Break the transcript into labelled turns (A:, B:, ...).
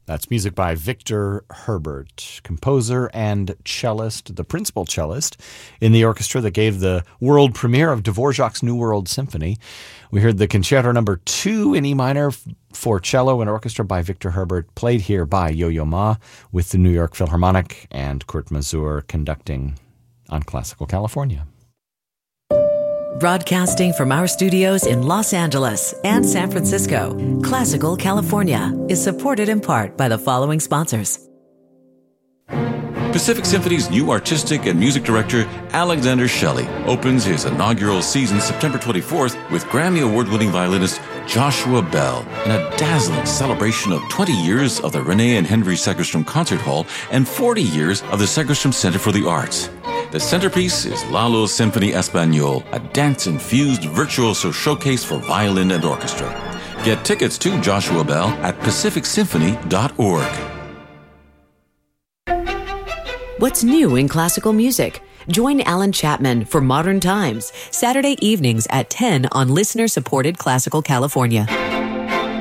A: That's music by Victor Herbert, composer and cellist, the principal cellist in the orchestra that gave the world premiere of Dvorak's New World Symphony. We heard the Concerto No. 2 in E minor for cello and orchestra by Victor Herbert, played here by Yo-Yo Ma with the New York Philharmonic and Kurt Masur conducting on Classical California.
B: Broadcasting from our studios in Los Angeles and San Francisco, Classical California is supported in part by the following sponsors.
C: Pacific Symphony's new artistic and music director, Alexander Shelley, opens his inaugural season September 24th with Grammy Award-winning violinist Joshua Bell in a dazzling celebration of 20 years of the Renee and Henry Segerstrom Concert Hall and 40 years of the Segerstrom Center for the Arts. The centerpiece is Lalo Symphony Español, a dance-infused virtuoso showcase for violin and orchestra. Get tickets to Joshua Bell at pacificsymphony.org.
B: What's new in classical music? Join Alan Chapman for Modern Times, Saturday evenings at 10 on listener-supported Classical California.